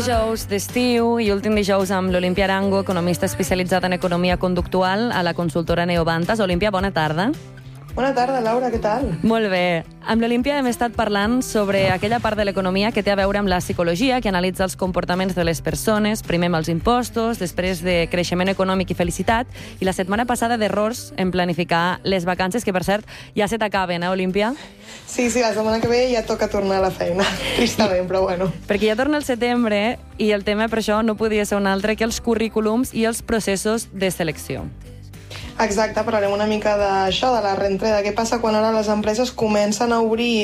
dijous d'estiu i últim dijous amb l'Olimpia Arango, economista especialitzada en economia conductual a la consultora Neobantas. Olimpia, bona tarda. Bona tarda, Laura, què tal? Molt bé. Amb l'Olimpia hem estat parlant sobre aquella part de l'economia que té a veure amb la psicologia, que analitza els comportaments de les persones, primer amb els impostos, després de creixement econòmic i felicitat, i la setmana passada d'errors en planificar les vacances, que per cert ja se t'acaben, Olimpia? Sí, la setmana que ve ja toca tornar a la feina, tristament, però bueno. Perquè ja torna el setembre i el tema per això no podia ser un altre que els currículums i els processos de selecció. Exacte, parlarem una mica d'això, de la reentrada. Què passa quan ara les empreses comencen a obrir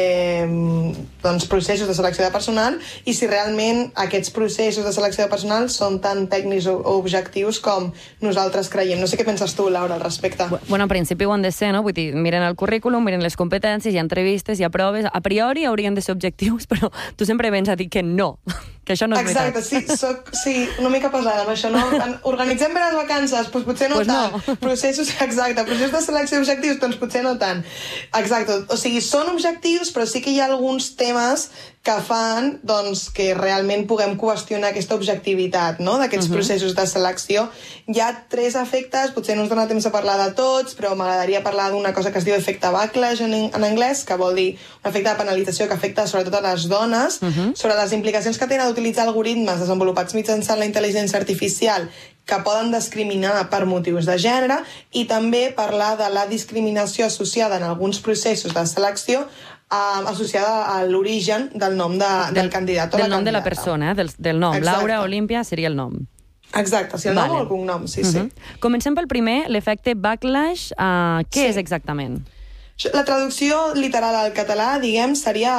processos de selecció de personal i si realment aquests processos de selecció de personal són tan tècnics o objectius com nosaltres creiem. No sé què penses tu, Laura, al respecte. Bueno, en principi ho han de ser, no? Vull dir, miren el currículum, miren les competències, hi ha entrevistes, hi ha proves. A priori haurien de ser objectius, però tu sempre vens a dir que no, que això no és veritat. Exacte, sí, una mica pesada amb això, no? Organitzem bé les vacances, doncs potser no tant. No. Processos de selecció objectius, doncs potser no tant. Exacte, o sigui, són objectius, però sí que hi ha alguns temes que fan doncs, que realment puguem qüestionar aquesta objectivitat, no?, d'aquests processos de selecció. Hi ha 3 efectes, potser no ens dona temps a parlar de tots, però m'agradaria parlar d'una cosa que es diu efecte backlash en anglès, que vol dir un efecte de penalització que afecta sobretot a les dones, sobre les implicacions que tenen d'utilitzar algoritmes desenvolupats mitjançant la intel·ligència artificial que poden discriminar per motius de gènere, i també parlar de la discriminació associada en alguns processos de selecció associada a l'origen del nom del candidat o la candidata. Del nom de la persona, del nom. Exacte. Laura, Olimpia seria el nom. Exacte, si el nom o el cognom, sí. Comencem pel primer, l'efecte backlash. Què és exactament? La traducció literal al català, diguem, seria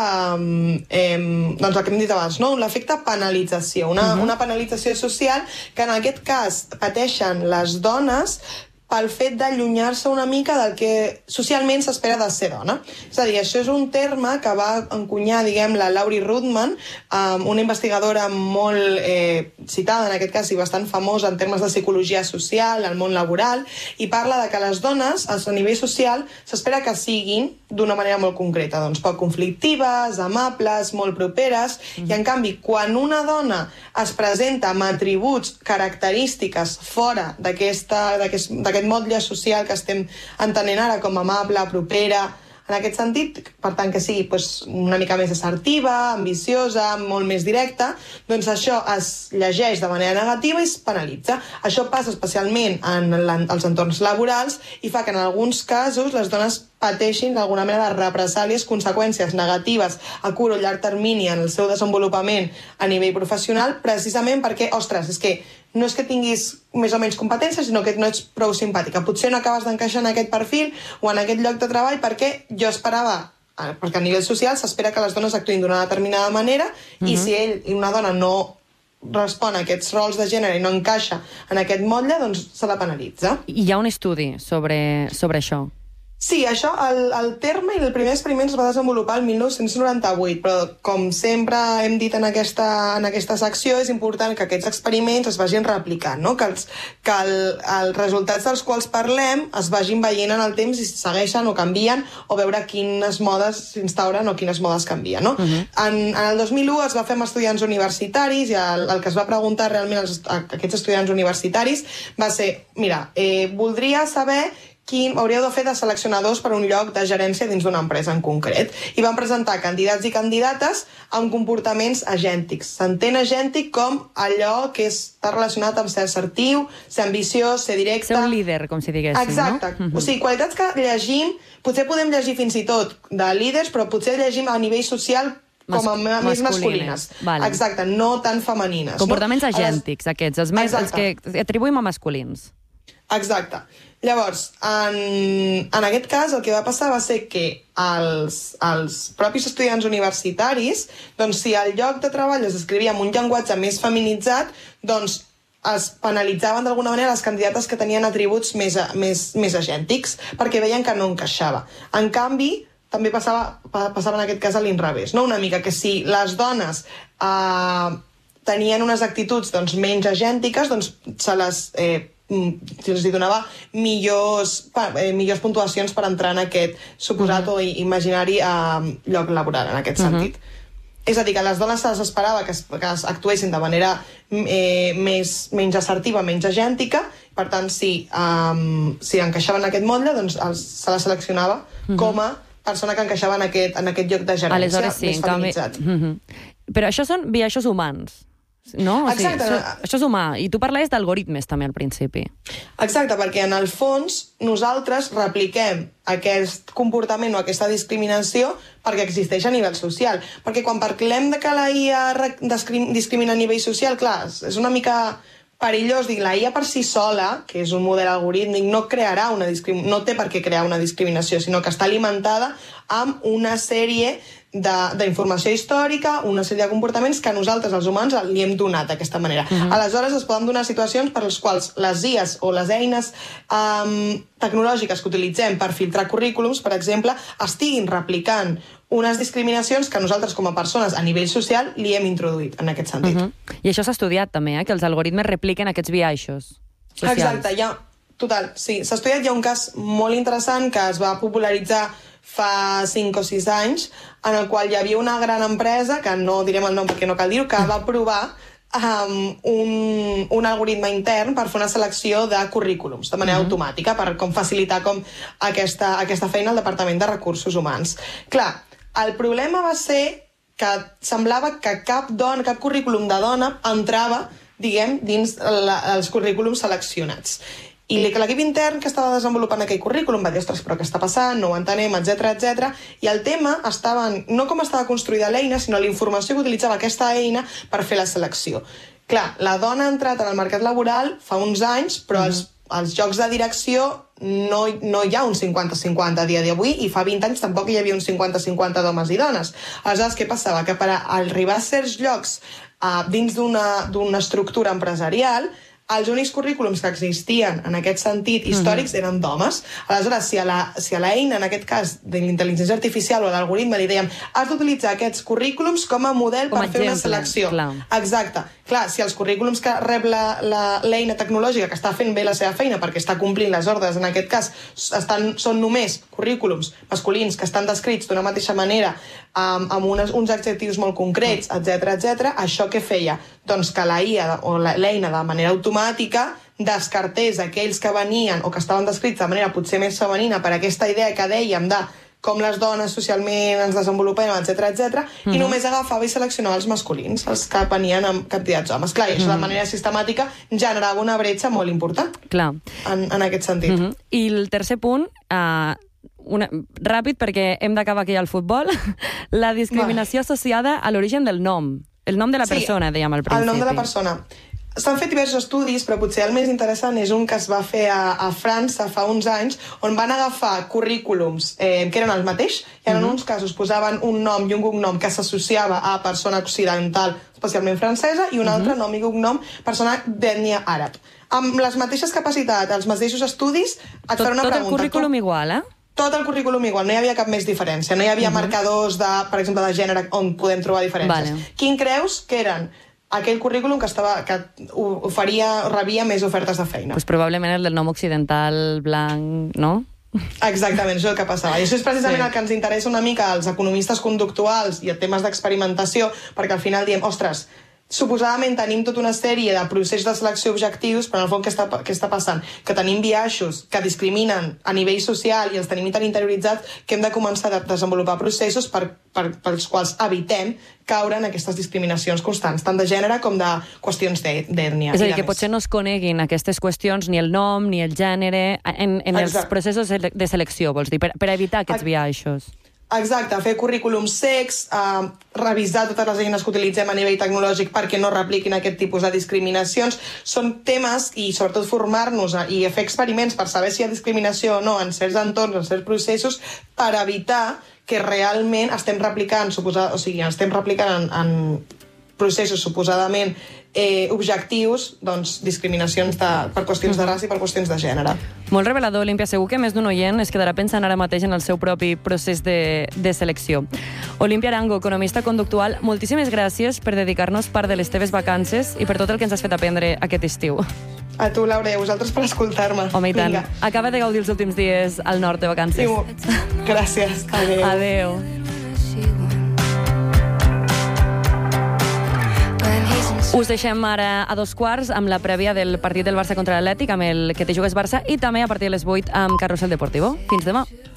doncs el que hem dit abans, no? L'efecte penalització, una penalització social que en aquest cas pateixen les dones pel fet d'allunyar-se una mica del que socialment s'espera de ser dona. És a dir, això és un terme que va encunyar, diguem, la Laurie Rootman, una investigadora molt citada, en aquest cas, i bastant famosa en termes de psicologia social, al món laboral, i parla de que les dones, a nivell social, s'espera que siguin d'una manera molt concreta, doncs poc conflictives, amables, molt properes, i en canvi, quan una dona es presenta amb atributs, característiques fora d'aquest motlle social que estem entenent ara com amable, propera, en aquest sentit, per tant que sigui una mica més assertiva, ambiciosa, molt més directa, doncs això es llegeix de manera negativa i es penalitza. Això passa especialment en els entorns laborals i fa que en alguns casos les dones pateixin d'alguna manera de represàlies, conseqüències negatives a curt o llarg termini en el seu desenvolupament a nivell professional, precisament perquè, ostres, és que no és que tinguis més o menys competències, sinó que no ets prou simpàtica. Potser no acabes d'encaixar en aquest perfil o en aquest lloc de treball perquè jo esperava, perquè a nivell social s'espera que les dones actuïn d'una determinada manera i si ell i una dona no respon a aquests rols de gènere i no encaixa en aquest motlle, doncs se la penalitza. Hi ha un estudi sobre això. Sí, això, el terme i el primer experiment es va desenvolupar el 1998, però com sempre hem dit en aquesta secció, és important que aquests experiments es vagin replicant, no? Que els resultats dels quals parlem es vagin veient en el temps i si segueixen o canvien, o veure quines modes s'instauren o quines modes canvien, no? En el 2001 es va fer amb estudiants universitaris i el que es va preguntar realment a aquests estudiants universitaris va ser, mira, voldria saber quin hauríeu de fer de seleccionadors per un lloc de gerència dins d'una empresa en concret. I van presentar candidats i candidates amb comportaments agèntics. S'entén agèntic com allò que està relacionat amb ser assertiu, ser ambiciós, ser directe... Ser un líder, com si diguéssim, exacte. No? O sigui, qualitats que llegim, potser podem llegir fins i tot de líders, però potser llegim a nivell social com a més masculines. Vale. Exacte, no tan femenines. Comportaments agèntics, aquests, els que atribuïm a masculins. Exacte. Llavors, en aquest cas el que va passar va ser que els propis estudiants universitaris, doncs si al lloc de treball es escrivia amb un llenguatge més feminitzat, doncs es penalitzaven d'alguna manera les candidates que tenien atributs més agèntics, perquè veien que no encaixava. En canvi, també passava en aquest cas a l'inrevés, no? Una mica que si les dones tenien unes actituds menys agèntiques, doncs se'ls donava millors puntuacions per entrar en aquest suposat o imaginari lloc laboral, en aquest sentit. És a dir, que les dones s'esperava que actuessin de manera menys assertiva, menys agèntica, per tant, si encaixaven en aquest motlle, doncs se la seleccionava com a persona que encaixava en aquest lloc de gerència més feminitzat. Però això són biaixos humans, no? Exacte. Això és humà. I tu parlaves d'algoritmes també al principi. Exacte, perquè en el fons nosaltres repliquem aquest comportament o aquesta discriminació perquè existeix a nivell social. Perquè quan parlem de que la IA discrimina a nivell social, clar, és una mica perillós dir la IA per si sola, que és un model algorítmic, no té per què crear una discriminació, sinó que està alimentada amb una sèrie d'informació històrica, una sèrie de comportaments que nosaltres, els humans, li hem donat d'aquesta manera. Aleshores, es poden donar situacions per les quals les IAs o les eines tecnològiques que utilitzem per filtrar currículums, per exemple, estiguin replicant unes discriminacions que nosaltres, com a persones, a nivell social, li hem introduït en aquest sentit. I això s'ha estudiat també, que els algoritmes repliquen aquests biaixos socials. Exacte, total, sí. S'ha estudiat, hi ha un cas molt interessant que es va popularitzar fa 5 o 6 anys, en el qual hi havia una gran empresa, que no direm el nom perquè no cal dir-ho, que va provar un algoritme intern per fer una selecció de currículums de manera automàtica, per facilitar aquesta feina al Departament de Recursos Humans. Clar, el problema va ser que semblava que cap currículum de dona entrava, diguem, dins els currículums seleccionats. I l'equip intern que estava desenvolupant aquell currículum va dir, ostres, però què està passant, no ho entenem, etc. I el tema estava no com estava construïda l'eina, sinó la informació que utilitzava aquesta eina per fer la selecció. Clar, la dona ha entrat en el mercat laboral fa uns anys, però als llocs de direcció no hi ha un 50-50 a dia d'avui, i fa 20 anys tampoc hi havia un 50-50 d'homes i dones. Aleshores, què passava? Que per arribar a certs llocs dins d'una estructura empresarial, els únics currículums que existien en aquest sentit històrics eren d'homes. Aleshores, si a l'eina, en aquest cas de l'intel·ligència artificial o a l'algoritme, li dèiem has d'utilitzar aquests currículums com a model per fer una selecció. Exacte. Clar, si els currículums que rep l'eina tecnològica que està fent bé la seva feina perquè està complint les ordres, en aquest cas són només currículums masculins que estan descrits d'una mateixa manera amb uns adjectius molt concrets, etc. Això què feia? Doncs que la IA o l'eina de manera automàtica descartés aquells que venien o que estaven descrits de manera potser més femenina per aquesta idea que dèiem de com les dones socialment ens desenvolupem, etc. I només agafava i seleccionava els masculins, els que venien amb candidats homes. Clar, i això de manera sistemàtica generava una bretxa molt important en aquest sentit. I el tercer punt, ràpid perquè hem d'acabar aquí al futbol, la discriminació associada a l'origen del nom. El nom de la persona, dèiem al principi. El nom de la persona. S'han fet diversos estudis, però potser el més interessant és un que es va fer a França fa uns anys, on van agafar currículums que eren el mateix, i en uns casos posaven un nom i un cognom que s'associava a persona occidental, especialment francesa, i un altre nom i cognom persona d'ètnia àrab. Amb les mateixes capacitats, els mateixos estudis, et farà una pregunta. Tot el currículum igual, Tot el currículum igual, no hi havia cap més diferència. No hi havia marcadors, per exemple, de gènere on podem trobar diferències. Quin creus que eren aquell currículum que rebia més ofertes de feina? Pues probablement el del nom occidental, blanc, no? Exactament, això és el que passava. I això és precisament el que ens interessa una mica als economistes conductuals i a temes d'experimentació, perquè al final diem, ostres, suposadament tenim tota una sèrie de processos de selecció objectius, però en el fons què està passant? Que tenim biaixos que discriminen a nivell social i els tenim tan interioritzats que hem de començar a desenvolupar processos pels quals evitem caure en aquestes discriminacions constants, tant de gènere com de qüestions d'ètnia. És a dir, que potser no es coneguin aquestes qüestions, ni el nom, ni el gènere, en els processos de selecció, vols dir, per evitar aquests biaixos. Exacte, fer currículums secs, revisar totes les eines que utilitzem a nivell tecnològic perquè no repliquin aquest tipus de discriminacions. Són temes, i sobretot formar-nos i fer experiments per saber si hi ha discriminació o no en certs entorns, en certs processos, per evitar que realment estem replicant, en processos suposadament objectius, doncs, discriminacions per qüestions de raça i per qüestions de gènere. Molt revelador, Olímpia. Segur que més d'un oient es quedarà pensant ara mateix en el seu propi procés de selecció. Olímpia Arango, economista conductual, moltíssimes gràcies per dedicar-nos part de les teves vacances i per tot el que ens has fet aprendre aquest estiu. A tu, Laura, i a vosaltres per escoltar-me. Home, i tant. Acaba de gaudir els últims dies al nord de vacances. Gràcies. Adéu. Adéu. Us deixem ara a 2:15 amb la prèvia del partit del Barça contra l'Atlètic, amb el que te jugues Barça, i també a partir de les 8 amb Carrusel Deportivo. Fins demà.